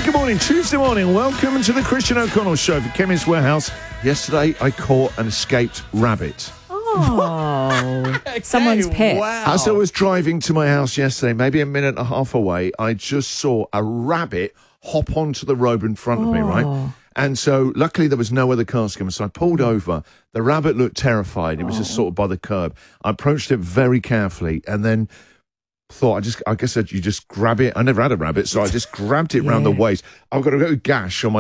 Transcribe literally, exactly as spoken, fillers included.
good morning. Tuesday morning. Welcome to the Christian O'Connell Show for Chemist Warehouse. Yesterday, I caught an escaped rabbit. Oh, someone's pet. Wow. As I was driving to my house yesterday, maybe a minute and a half away, I just saw a rabbit hop onto the road in front of me, right? And so, luckily, there was no other cars coming, so I pulled over. The rabbit looked terrified. It was just sort of by the curb. I approached it very carefully and then thought, I just, I guess that you just grab it. I never had a rabbit, so I just grabbed it round the Yeah. waist. I've got a little gash on my